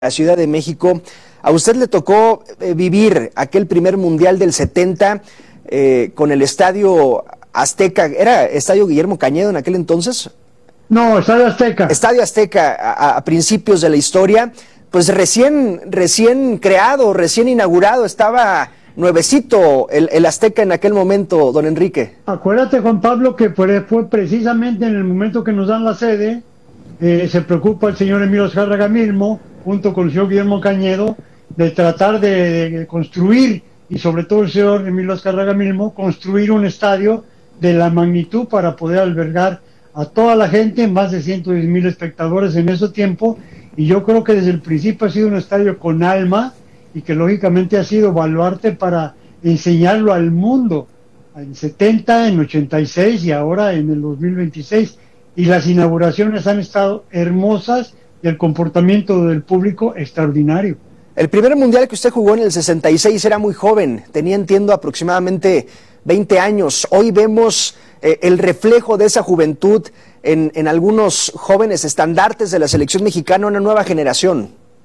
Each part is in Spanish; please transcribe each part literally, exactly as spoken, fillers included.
la Ciudad de México. A usted le tocó eh, vivir aquel primer mundial del setenta eh, con el Estadio Azteca. ¿Era Estadio Guillermo Cañedo en aquel entonces? No, Estadio Azteca. Estadio Azteca a, a principios de la historia, pues recién, recién creado, recién inaugurado, estaba nuevecito el, el Azteca en aquel momento, don Enrique. Acuérdate, Juan Pablo, que fue, fue precisamente en el momento que nos dan la sede, eh, se preocupa el señor Emilio Azcárraga Milmo, junto con el señor Guillermo Cañedo, de tratar de, de construir, y sobre todo el señor Emilio Azcárraga Milmo, construir un estadio de la magnitud para poder albergar a toda la gente, más de ciento diez mil espectadores en ese tiempo, y yo creo que desde el principio ha sido un estadio con alma, y que lógicamente ha sido baluarte para enseñarlo al mundo, en setenta, en ochenta y seis y ahora en el dos mil veintiséis, y las inauguraciones han estado hermosas, y el comportamiento del público extraordinario. El primer mundial que usted jugó en el sesenta y seis era muy joven, tenía, entiendo, aproximadamente veinte años. Hoy vemos eh, el reflejo de esa juventud en, en algunos jóvenes estandartes de la selección mexicana, una nueva generación.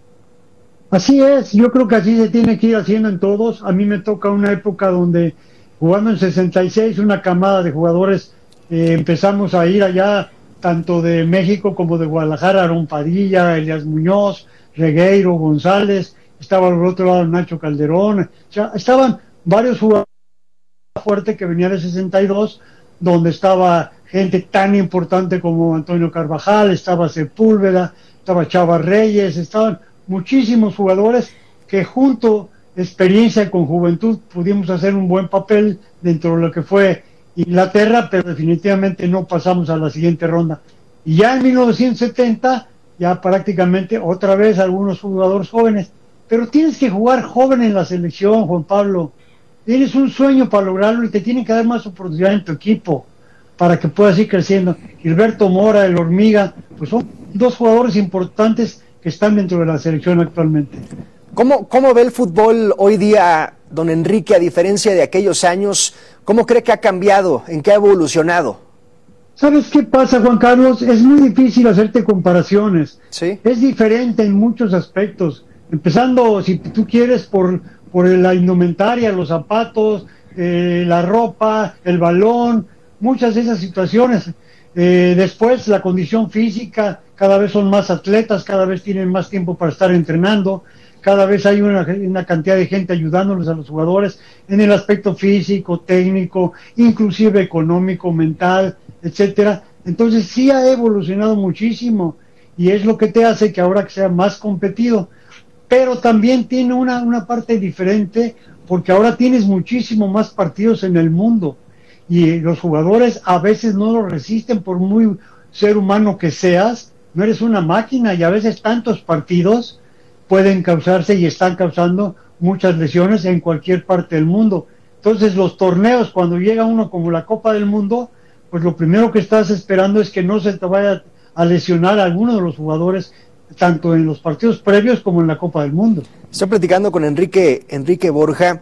Así es, yo creo que así se tiene que ir haciendo en todos. A mí me toca una época donde, jugando en sesenta y seis, una camada de jugadores, eh, empezamos a ir allá, tanto de México como de Guadalajara, Aarón Padilla, Elías Muñoz, Regueiro, González, estaba al otro lado Nacho Calderón, o sea, estaban varios jugadores fuertes que venían de sesenta y dos, donde estaba gente tan importante como Antonio Carvajal, estaba Sepúlveda, estaba Chava Reyes, estaban muchísimos jugadores que junto, experiencia con juventud, pudimos hacer un buen papel dentro de lo que fue Inglaterra, pero definitivamente no pasamos a la siguiente ronda. Y ya en mil novecientos setenta, ya prácticamente otra vez algunos jugadores jóvenes, pero tienes que jugar joven en la selección, Juan Pablo. Tienes un sueño para lograrlo y te tienen que dar más oportunidad en tu equipo para que puedas ir creciendo. Gilberto Mora, el Hormiga, pues son dos jugadores importantes que están dentro de la selección actualmente. ¿Cómo, cómo ve el fútbol hoy día, don Enrique, a diferencia de aquellos años? ¿Cómo cree que ha cambiado? ¿En qué ha evolucionado? ¿Sabes qué pasa, Juan Carlos? Es muy difícil hacerte comparaciones. ¿Sí? Es diferente en muchos aspectos. Empezando, si tú quieres, por, por la indumentaria, los zapatos, eh, la ropa, el balón, muchas de esas situaciones. Eh, después, la condición física, cada vez son más atletas, cada vez tienen más tiempo para estar entrenando, cada vez hay una, una cantidad de gente ayudándoles a los jugadores en el aspecto físico, técnico, inclusive económico, mental, etcétera. Entonces sí ha evolucionado muchísimo y es lo que te hace que ahora sea más competido, pero también tiene una, una parte diferente porque ahora tienes muchísimo más partidos en el mundo y los jugadores a veces no lo resisten por muy ser humano que seas, no eres una máquina y a veces tantos partidos pueden causarse y están causando muchas lesiones en cualquier parte del mundo. Entonces los torneos, cuando llega uno como la Copa del Mundo, pues lo primero que estás esperando es que no se te vaya a lesionar a alguno de los jugadores, tanto en los partidos previos como en la Copa del Mundo. Estoy platicando con Enrique, Enrique Borja.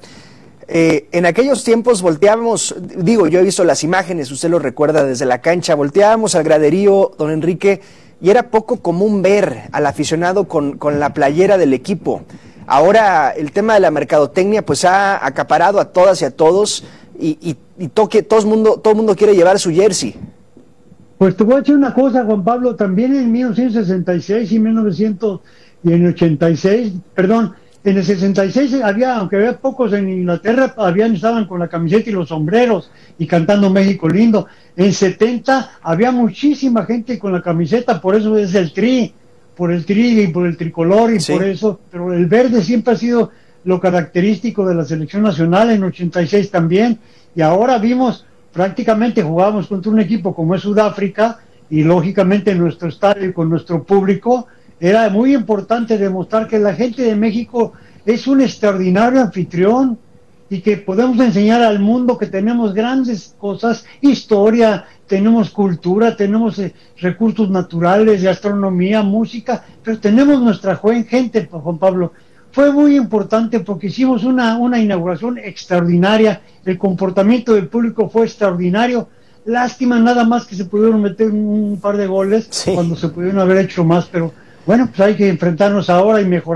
Eh, en aquellos tiempos volteábamos, digo, yo he visto las imágenes, usted lo recuerda desde la cancha, volteábamos al graderío, don Enrique, y era poco común ver al aficionado con, con la playera del equipo. Ahora el tema de la mercadotecnia pues ha acaparado a todas y a todos y, y, y toque, todo el mundo, todo el mundo quiere llevar su jersey. Pues te voy a decir una cosa, Juan Pablo, también en mil novecientos sesenta y seis y mil novecientos y en ochenta y seis, perdón, en el sesenta y seis había, aunque había pocos en Inglaterra, habían, estaban con la camiseta y los sombreros y cantando México lindo. En setenta había muchísima gente con la camiseta, por eso es el tri, por el tri y por el tricolor y sí. Por eso, pero el verde siempre ha sido lo característico de la selección nacional, en ochenta y seis también, y ahora vimos, prácticamente jugábamos contra un equipo como es Sudáfrica, y lógicamente en nuestro estadio y con nuestro público, era muy importante demostrar que la gente de México es un extraordinario anfitrión y que podemos enseñar al mundo que tenemos grandes cosas, historia, tenemos cultura, tenemos eh, recursos naturales, gastronomía, música, pero tenemos nuestra joven gente, Juan Pablo. Fue muy importante porque hicimos una, una inauguración extraordinaria, el comportamiento del público fue extraordinario. Lástima nada más que se pudieron meter un, un par de goles, sí, cuando se pudieron haber hecho más, pero Bueno, pues hay que enfrentarnos ahora y mejorar.